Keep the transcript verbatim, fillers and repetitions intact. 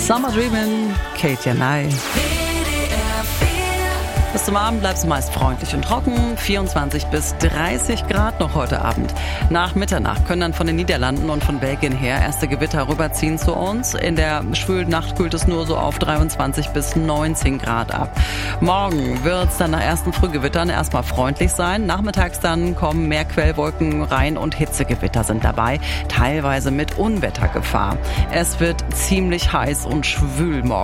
Summer Dreamin', Kate Janai. Bis zum Abend bleibt es meist freundlich und trocken, vierundzwanzig bis dreißig Grad noch heute Abend. Nach Mitternacht können dann von den Niederlanden und von Belgien her erste Gewitter rüberziehen zu uns. In der schwülen Nacht kühlt es nur so auf dreiundzwanzig bis neunzehn Grad ab. Morgen wird es dann nach ersten Frühgewittern erstmal freundlich sein. Nachmittags dann kommen mehr Quellwolken rein und Hitzegewitter sind dabei, teilweise mit Unwettergefahr. Es wird ziemlich heiß und schwül morgen.